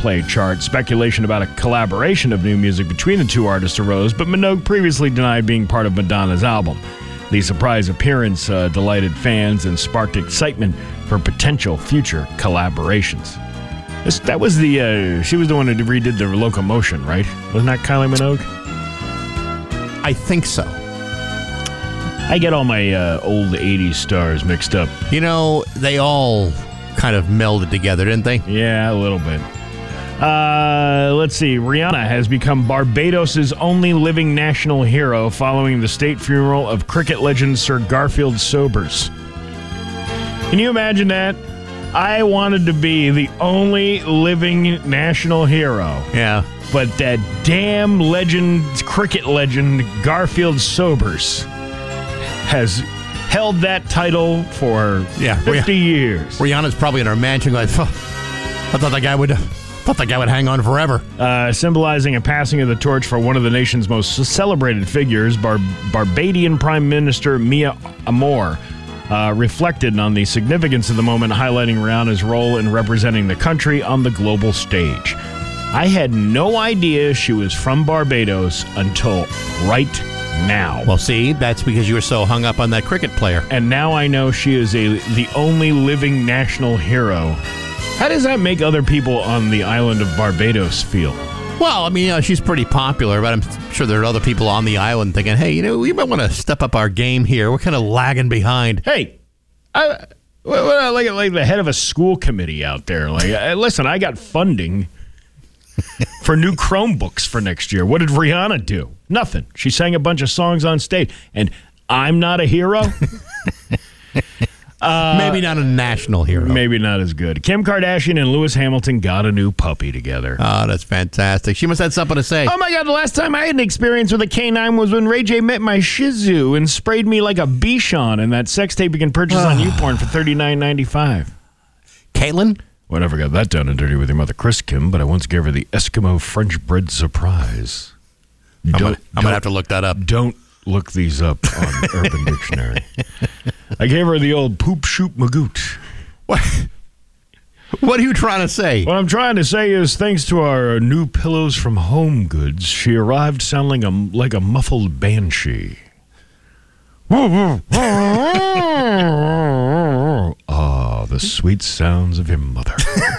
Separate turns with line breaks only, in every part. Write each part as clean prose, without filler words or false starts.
airplay chart. Speculation about a collaboration of new music between the two artists arose, but Minogue previously denied being part of Madonna's album. The surprise appearance delighted fans and sparked excitement for potential future collaborations. That was she was the one who redid the Locomotion, right? Wasn't that Kylie Minogue?
I think so.
I get all my old 80s stars mixed up.
You know, they all kind of melded together, didn't they?
Yeah, a little bit. Let's see. Rihanna has become Barbados' only living national hero following the state funeral of cricket legend Sir Garfield Sobers. Can you imagine that? I wanted to be the only living national hero.
Yeah.
But that damn cricket legend, Garfield Sobers, has held that title for 50 years.
Rihanna's probably in her mansion going, I thought that guy would hang on forever.
Symbolizing a passing of the torch for one of the nation's most celebrated figures, Barbadian Prime Minister Mia Amour reflected on the significance of the moment, highlighting Rihanna's role in representing the country on the global stage. I had no idea she was from Barbados until right now.
Well, see, that's because you were so hung up on that cricket player.
And now I know she is the only living national hero. How does that make other people on the island of Barbados feel?
Well, I mean, she's pretty popular, but I'm sure there are other people on the island thinking, hey, we might want to step up our game here. We're kind of lagging behind.
Hey, like the head of a school committee out there. Listen, I got funding for new Chromebooks for next year. What did Rihanna do? Nothing. She sang a bunch of songs on stage, and I'm not a hero?
Maybe not a national hero.
Maybe not as good. Kim Kardashian and Lewis Hamilton got a new puppy together.
Oh, that's fantastic. She must have something to say.
Oh, my God. The last time I had an experience with a canine was when Ray J met my Shih Tzu and sprayed me like a Bichon in that sex tape you can purchase on YouPorn for $39.95.
Caitlin?
Whatever got that done and dirty with your mother, Chris Kim, but I once gave her the Eskimo French bread surprise.
I'm going to have to look that up.
Don't look these up on Urban Dictionary. I gave her the old poop shoot magoot.
What are you trying to say?
What I'm trying to say is, thanks to our new pillows from Home Goods, she arrived sounding like a muffled banshee. Ah, the sweet sounds of your mother.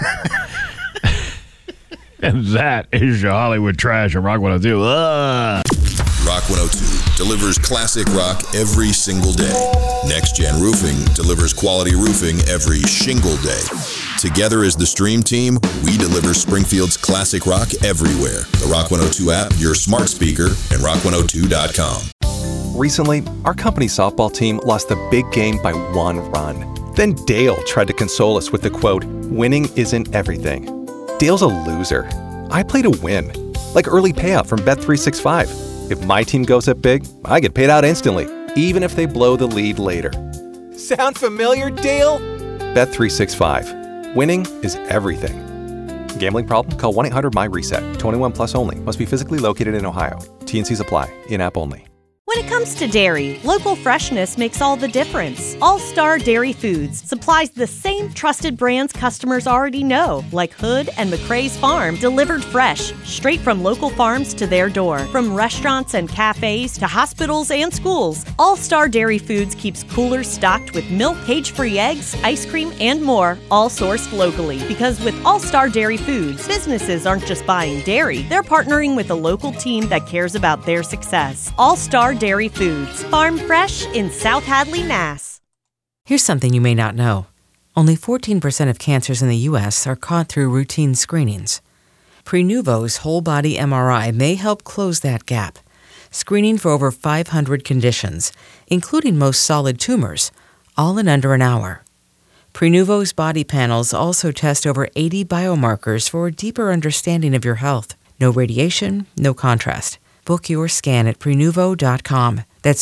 And that is your Hollywood Trash on Rock 102.
Rock 102 delivers classic rock every single day. Next Gen Roofing delivers quality roofing every shingle day. Together as the Stream Team, we deliver Springfield's classic rock everywhere. The Rock 102 app, your smart speaker, and rock102.com.
Recently, our company softball team lost the big game by 1 run. Then Dale tried to console us with the quote, "Winning isn't everything." Dale's a loser. I play to win. Like early payout from Bet365. If my team goes up big, I get paid out instantly, even if they blow the lead later. Sound familiar, Dale? Bet365. Winning is everything. Gambling problem? Call 1-800-MY-RESET. 21 plus only. Must be physically located in Ohio. T&Cs apply. In-app only.
When it comes to dairy, local freshness makes all the difference. All-Star Dairy Foods supplies the same trusted brands customers already know, like Hood and McRae's Farm, delivered fresh, straight from local farms to their door. From restaurants and cafes to hospitals and schools, All-Star Dairy Foods keeps coolers stocked with milk, cage-free eggs, ice cream, and more, all sourced locally. Because with All-Star Dairy Foods, businesses aren't just buying dairy, they're partnering with a local team that cares about their success. All-Star Dairy Foods, farm fresh in South Hadley, Mass.
Here's something you may not know. Only 14% of cancers in the U.S. are caught through routine screenings. Prenuvo's whole-body MRI may help close that gap, screening for over 500 conditions, including most solid tumors, all in under an hour. Prenuvo's body panels also test over 80 biomarkers for a deeper understanding of your health. No radiation, no contrast. Book your scan at Prenuvo.com. That's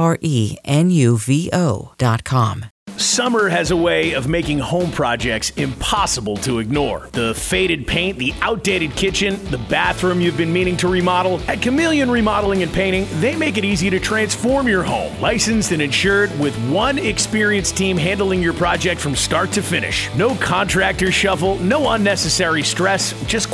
Prenuvo.com.
Summer has a way of making home projects impossible to ignore. The faded paint, the outdated kitchen, the bathroom you've been meaning to remodel. At Chameleon Remodeling and Painting, they make it easy to transform your home. Licensed and insured with one experienced team handling your project from start to finish. No contractor shuffle, no unnecessary stress, just